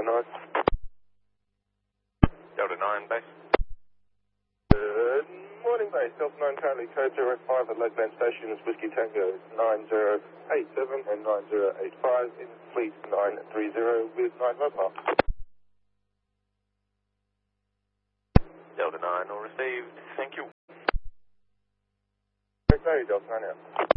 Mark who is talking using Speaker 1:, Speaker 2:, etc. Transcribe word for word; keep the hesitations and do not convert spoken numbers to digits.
Speaker 1: nine.
Speaker 2: Delta nine, base.
Speaker 1: Good morning, base. Delta nine, currently code zero five at Lakeland Station, Whiskey Tango nine zero eight seven and nine zero eight five in Fleet nine three zero with nine mobile.
Speaker 2: Delta nine, all received. Thank you.
Speaker 1: Okay, Delta nine out.